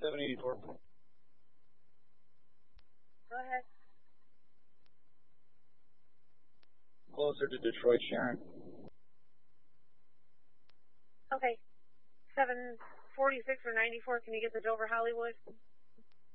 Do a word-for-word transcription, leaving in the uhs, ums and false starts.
seven eighty-four. Go ahead. Closer to Detroit, Sharon. Okay. seven forty-six or ninety-four, can you get the Dover Hollywood?